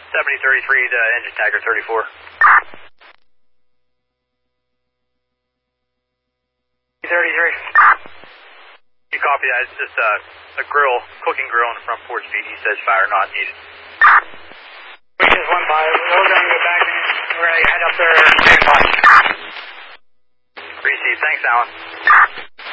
7033 to engine tagger 34. You copy that? It's just a grill, cooking grill in the front porch feed. He says fire not needed. We just went by. We're going to go back and we're going to head up there. Receive. Thanks, Alan.